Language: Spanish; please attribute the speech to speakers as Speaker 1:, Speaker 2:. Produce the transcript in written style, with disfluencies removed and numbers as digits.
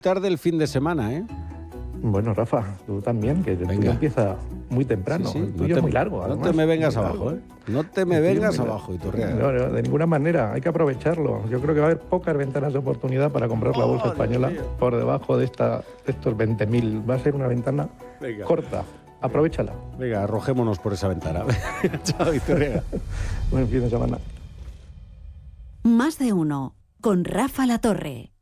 Speaker 1: Tarde el fin de semana, ¿eh?
Speaker 2: Bueno, Rafa, tú también, que el tuyo empieza muy temprano.
Speaker 1: Sí, sí.
Speaker 2: El tuyo es muy largo, además.
Speaker 1: No te me vengas abajo, ¿eh? No te me vengas abajo, Iturriaga.
Speaker 2: No, de ninguna manera, hay que aprovecharlo. Yo creo que va a haber pocas ventanas de oportunidad para comprar la bolsa española por debajo de estos 20.000. Va a ser una ventana corta. Aprovechala.
Speaker 1: Venga, arrojémonos por esa ventana. Chao, Iturriaga.
Speaker 2: Buen fin de semana.
Speaker 3: Más de uno, con Rafa Latorre.